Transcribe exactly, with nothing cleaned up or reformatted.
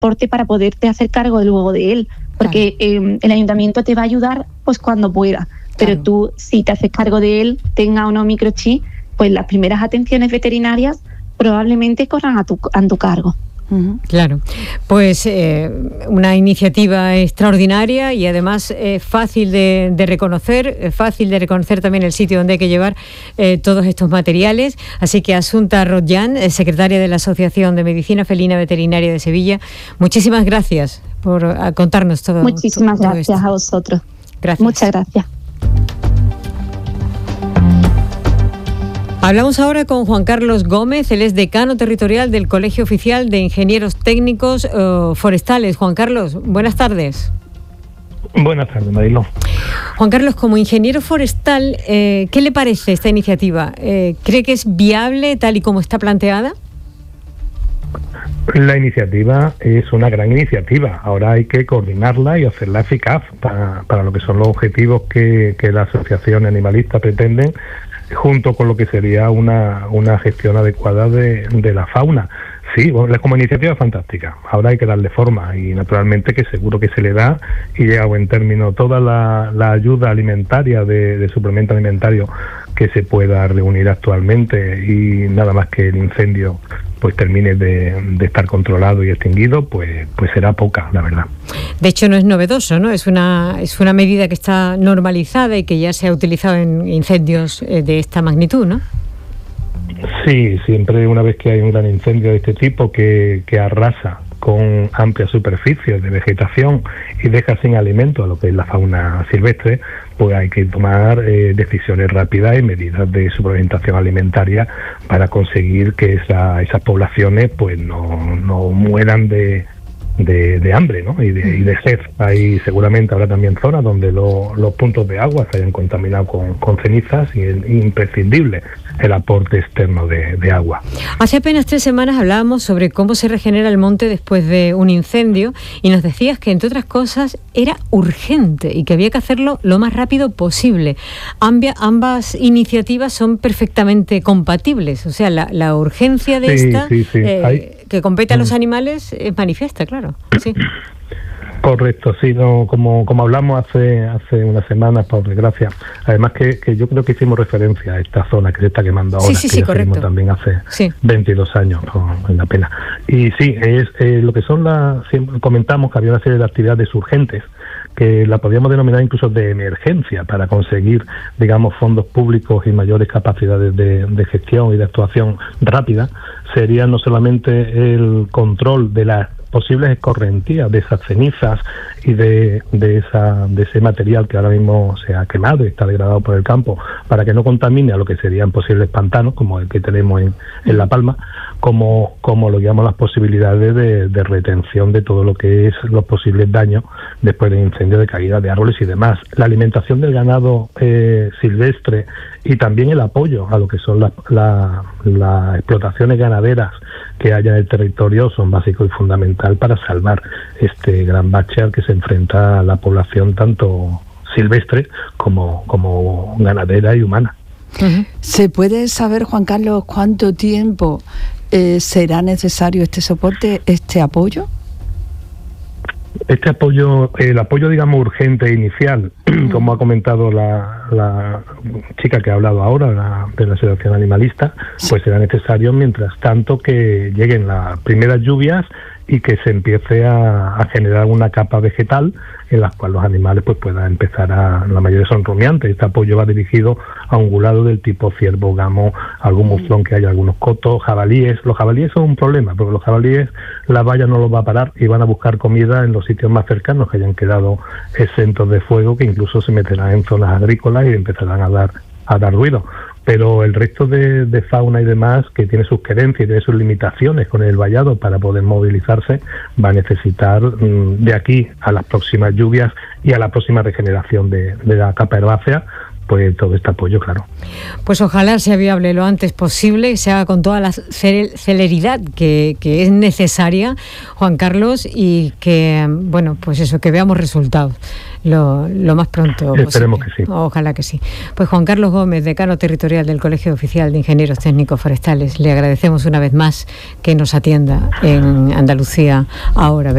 transporte para poderte hacer cargo luego de él, porque claro. eh, el ayuntamiento te va a ayudar pues cuando pueda, pero claro. tú si te haces cargo de él, tenga o no microchip, pues las primeras atenciones veterinarias probablemente corran a tu, a tu cargo. Claro, pues eh, una iniciativa extraordinaria y además eh, fácil de, de reconocer, eh, fácil de reconocer también el sitio donde hay que llevar eh, todos estos materiales. Así que Asunta Rotllán, eh, secretaria de la Asociación de Medicina Felina Veterinaria de Sevilla, muchísimas gracias por uh, contarnos todo. Muchísimas todo, todo gracias esto. a vosotros. Gracias. Muchas gracias. Hablamos ahora con Juan Carlos Gómez, él es decano territorial del Colegio Oficial de Ingenieros Técnicos uh, Forestales. Juan Carlos, buenas tardes. Buenas tardes, Marilo. Juan Carlos, como ingeniero forestal, eh, ¿qué le parece esta iniciativa? Eh, ¿Cree que es viable tal y como está planteada? La iniciativa es una gran iniciativa. Ahora hay que coordinarla y hacerla eficaz para, para lo que son los objetivos que, que la asociación animalista pretenden, junto con lo que sería una, una gestión adecuada de, de la fauna. Sí, bueno, como iniciativa fantástica. Ahora hay que darle forma y naturalmente que seguro que se le da y llega a buen término toda la, la ayuda alimentaria de, de suplemento alimentario que se pueda reunir actualmente, y nada más que el incendio pues termine de, de estar controlado y extinguido, pues pues será poca, la verdad. De hecho no es novedoso, ¿no? Es una es una medida que está normalizada y que ya se ha utilizado en incendios eh, de esta magnitud, ¿no? Sí, siempre una vez que hay un gran incendio de este tipo que, que arrasa con amplias superficies de vegetación y deja sin alimento a lo que es la fauna silvestre, pues hay que tomar eh, decisiones rápidas y medidas de suplementación alimentaria para conseguir que esa, esas poblaciones pues no, no mueran de, de, de hambre, ¿no? y, de, y de sed. Hay seguramente habrá también zonas donde lo, los puntos de agua se hayan contaminado con, con cenizas, y es imprescindible el aporte externo de, de agua. Hace apenas tres semanas hablábamos sobre cómo se regenera el monte después de un incendio y nos decías que, entre otras cosas, era urgente y que había que hacerlo lo más rápido posible. Ambia, ambas iniciativas son perfectamente compatibles, o sea, la, la urgencia de sí, esta, sí, sí. Eh, Hay... que compete a los animales, es manifiesta, claro. Sí. Correcto, sí, no, como como hablamos hace hace unas semanas, por desgracia. Además que, que yo creo que hicimos referencia a esta zona que se está quemando ahora, sí, sí, que sí, ya correcto. también hace sí. veintidós años, no, es una pena. Y sí, es eh, lo que son las, comentamos que había una serie de actividades urgentes que la podríamos denominar incluso de emergencia para conseguir, digamos, fondos públicos y mayores capacidades de, de gestión y de actuación rápida. Sería no solamente el control de las posibles escorrentías de esas cenizas y de, de esa de ese material que ahora mismo se ha quemado y está degradado por el campo, para que no contamine a lo que serían posibles pantanos como el que tenemos en, en La Palma, como como lo llamamos las posibilidades de, de retención de todo lo que es los posibles daños después de incendio, de caída de árboles y demás. La alimentación del ganado eh, silvestre y también el apoyo a lo que son las la, la explotaciones ganaderas que haya en el territorio son básicos y fundamental para salvar este gran bache al que se enfrenta la población tanto silvestre como, como ganadera y humana. Uh-huh. ¿Se puede saber, Juan Carlos, cuánto tiempo eh, será necesario este soporte, este apoyo? Este apoyo, el apoyo, digamos, urgente e inicial, como ha comentado la, la chica que ha hablado ahora, la, de la Asociación Animalista, pues será necesario mientras tanto que lleguen las primeras lluvias y que se empiece a, a generar una capa vegetal en la cual los animales pues puedan empezar a, la mayoría son rumiantes. Este apoyo va dirigido a ungulados del tipo ciervo, gamo, algún muflón que haya, algunos cotos, jabalíes. Los jabalíes son un problema, porque los jabalíes la valla no los va a parar y van a buscar comida en los sitios más cercanos que hayan quedado exentos de fuego, que incluso se meterán en zonas agrícolas y empezarán a dar a dar ruido. Pero el resto de, de fauna y demás, que tiene sus querencias y tiene sus limitaciones con el vallado para poder movilizarse, va a necesitar mmm, de aquí a las próximas lluvias y a la próxima regeneración de, de la capa herbácea, pues todo este apoyo, claro. Pues ojalá sea viable lo antes posible, se haga con toda la celeridad que, que es necesaria, Juan Carlos, y que, bueno, pues eso, que veamos resultados lo, lo más pronto posible. Esperemos que sí. Ojalá que sí. Pues Juan Carlos Gómez, decano territorial del Colegio Oficial de Ingenieros Técnicos Forestales, le agradecemos una vez más que nos atienda en Andalucía Ahora.